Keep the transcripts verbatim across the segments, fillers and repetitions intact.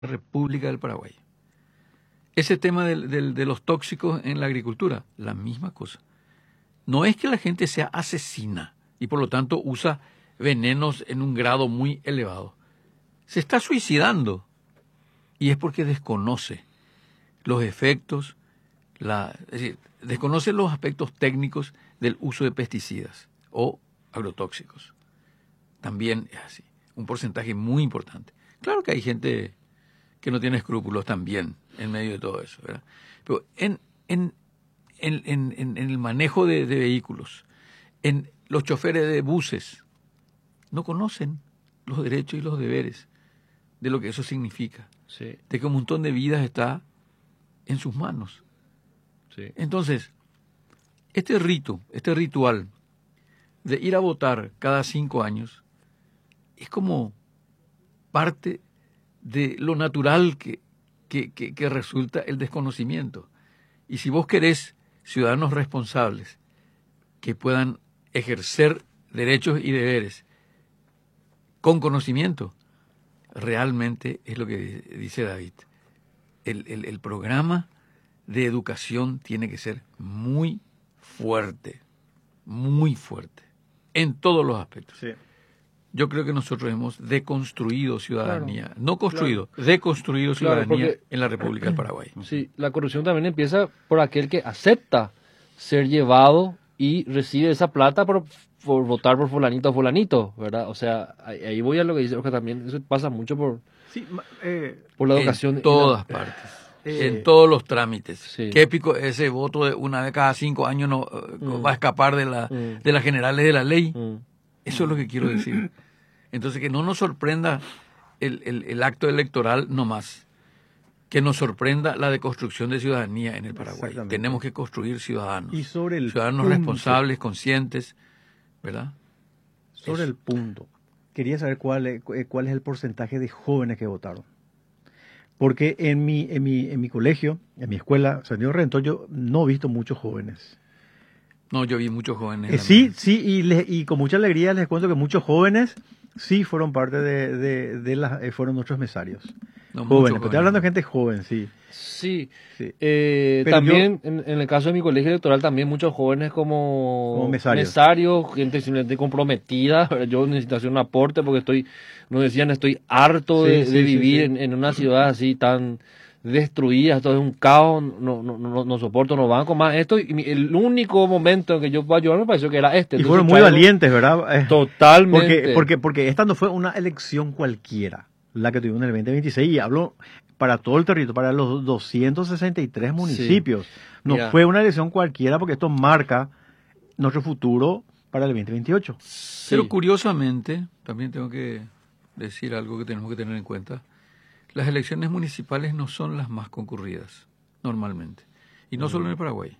República del Paraguay. Ese tema del, del, de los tóxicos en la agricultura, la misma cosa. No es que la gente sea asesina y por lo tanto usa venenos en un grado muy elevado. Se está suicidando y es porque desconoce los efectos, la, es decir, desconoce los aspectos técnicos del uso de pesticidas o agrotóxicos. También es así, un porcentaje muy importante. Claro que hay gente que no tiene escrúpulos también en medio de todo eso, ¿verdad? Pero en, en, en, en, en el manejo de, de vehículos, en los choferes de buses, no conocen los derechos y los deberes de lo que eso significa, sí. de que un montón de vidas está en sus manos. Sí. Entonces, este rito, este ritual de ir a votar cada cinco años es como parte de lo natural que, que, que, que resulta el desconocimiento. Y si vos querés ciudadanos responsables que puedan ejercer derechos y deberes con conocimiento, realmente es lo que dice David. El, el, el programa de educación tiene que ser muy fuerte, muy fuerte, en todos los aspectos. Sí. Yo creo que nosotros hemos deconstruido ciudadanía, Claro, no construido, claro. deconstruido ciudadanía Claro, porque, en la República del Paraguay. Sí, la corrupción también empieza por aquel que acepta ser llevado y recibe esa plata por, por votar por fulanito o fulanito, ¿verdad? O sea, ahí, ahí voy a lo que dice Oscar también, eso pasa mucho por, Sí, ma- eh, por la educación. En todas partes, Eh, en todos los trámites. sí. Qué épico ese voto de una vez cada cinco años no eh, Mm. va a escapar de, la, Mm. de las generales de la ley. Mm. Eso es lo que quiero decir. Entonces, que no nos sorprenda el, el, el acto electoral nomás, que nos sorprenda la deconstrucción de ciudadanía en el Paraguay. Exactamente. Tenemos que construir ciudadanos, y sobre el ciudadanos punto, responsables, conscientes, ¿verdad? sobre Eso. el punto, quería saber cuál es, cu- cuál es el porcentaje de jóvenes que votaron. Porque en mi, en mi, en mi colegio, en mi escuela, San Diego Redentor, yo no he visto muchos jóvenes. No, yo vi muchos jóvenes. Eh, la sí, mía. sí, y, le- y con mucha alegría les cuento que muchos jóvenes sí fueron parte de, de, de las, eh, fueron nuestros mesarios. No, Jóvenes, muchos pero estoy hablando de gente joven, sí. Sí, sí. eh, Pero también en, en el caso de mi colegio electoral también muchos jóvenes como, Como mesarios. mesarios, gente simplemente comprometida. Yo necesito hacer un aporte porque estoy, nos decían, estoy harto Sí, de, sí, de sí, vivir sí. En, en una ciudad así tan destruida, todo es un caos, no, no, no, no soporto, no banco más esto. Y mi- el único momento en que yo puedo ayudar me pareció que era este. Y Entonces fueron muy traigo- valientes, ¿verdad? Eh, Totalmente. Porque, porque, porque esta no fue una elección cualquiera, la que tuvimos en el veinte veintiséis, y hablo para todo el territorio, para los doscientos sesenta y tres municipios. No Mira. fue una elección cualquiera porque esto marca nuestro futuro para el veinte veintiocho. Pero Sí. curiosamente, también tengo que decir algo que tenemos que tener en cuenta. Las elecciones municipales no son las más concurridas, normalmente. Y no solo en el Paraguay.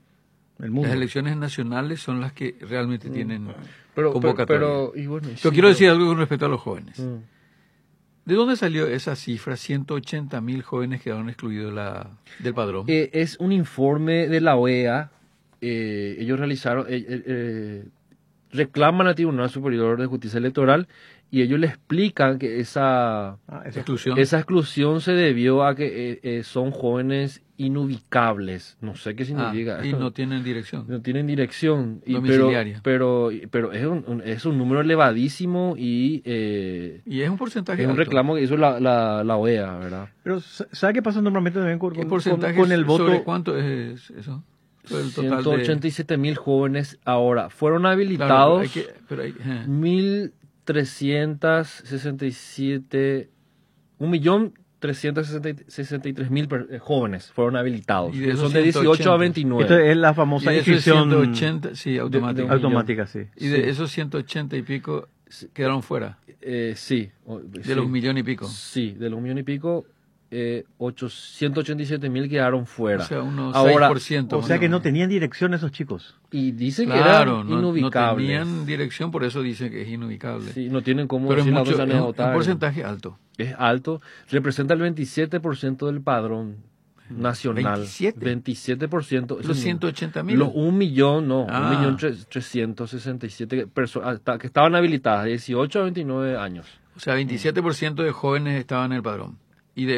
El mundo. Las elecciones nacionales son las que realmente tienen pero, pero, convocatoria. pero, y bueno, y Yo sí, quiero pero- decir algo con respecto a los jóvenes. Mm. ¿De dónde salió esa cifra? ciento ochenta mil jóvenes quedaron excluidos de la, del padrón. Eh, es un informe de la O E A. Eh, ellos realizaron, eh, eh, eh, reclaman al Tribunal Superior de Justicia Electoral y ellos le explican que esa, Ah, eso- Exclusión. esa exclusión se debió a que eh, eh, son jóvenes inubicables. No sé qué Ah, significa. y no tienen dirección. No tienen dirección. Y, pero, Domiciliaria. pero, pero es, un, un- es un número elevadísimo y eh, Y es un porcentaje es un alto. reclamo que hizo la, la, la O E A, ¿verdad? Pero ¿sabe qué pasa normalmente también con, ¿Qué con- porcentaje con el voto? sobre cuánto es eso? Sobre el total ciento ochenta y siete mil jóvenes ahora fueron de... habilitados. Claro, pero hay que- pero hay- eh. mil trescientos sesenta y siete, un millón trescientos sesenta y tres mil per- eh, jóvenes fueron habilitados. Y de esos Son de dieciocho ciento ochenta. a veintinueve. Esto es la Y famosa de esos inscripción ciento ochenta, sí, de- automática. un automática, sí. Y de Sí. esos ciento ochenta y pico quedaron fuera, Eh, sí. o- de sí. los un millón y pico. Sí, de los un millón y pico, eh, ciento ochenta y siete mil quedaron fuera. O sea, unos Ahora, seis por ciento. O más sea que no menos. tenían dirección esos chicos. y dicen Claro, que no, eran no inubicables. tenían dirección, por eso dicen que es inubicable. Sí, no tienen cómo Pero es, decir las mucho, dos es años de un, votar. un porcentaje alto. Es alto, representa el veintisiete por ciento del padrón nacional. ¿veintisiete? veintisiete por ciento. Los ciento ochenta mil. Los un millón, no, Ah. un millón tres- trescientos sesenta y siete personas que estaban habilitadas de dieciocho a veintinueve años. O sea, veintisiete por ciento de jóvenes estaban en el padrón.